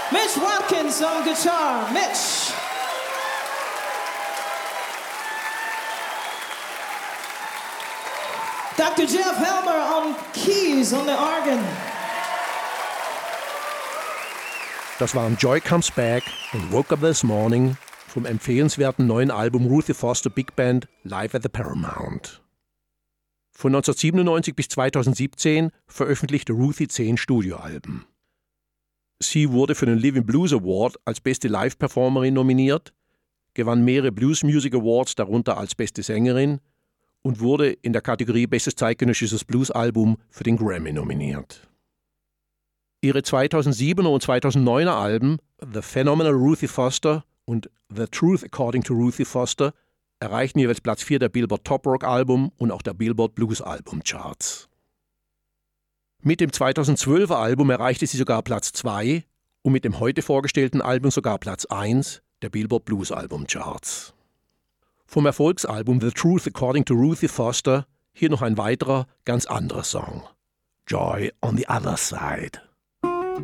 Mitch Watkins on guitar. Mitch. Dr. Jeff Helmer on keys on the organ. Das waren Joy Comes Back und Woke Up This Morning vom empfehlenswerten neuen Album Ruthie Foster Big Band Live at the Paramount. Von 1997 bis 2017 veröffentlichte Ruthie 10 Studioalben. Sie wurde für den Living Blues Award als beste Live-Performerin nominiert, gewann mehrere Blues Music Awards, darunter als beste Sängerin, und wurde in der Kategorie Bestes zeitgenössisches Blues-Album für den Grammy nominiert. Ihre 2007er und 2009er Alben The Phenomenal Ruthie Foster und The Truth According to Ruthie Foster erreichten jeweils Platz 4 der Billboard Top Rock Album und auch der Billboard Blues Album Charts. Mit dem 2012er Album erreichte sie sogar Platz 2 und mit dem heute vorgestellten Album sogar Platz 1 der Billboard Blues Album Charts. Vom Erfolgsalbum The Truth According to Ruthie Foster hier noch ein weiterer, ganz anderer Song. Joy on the Other Side.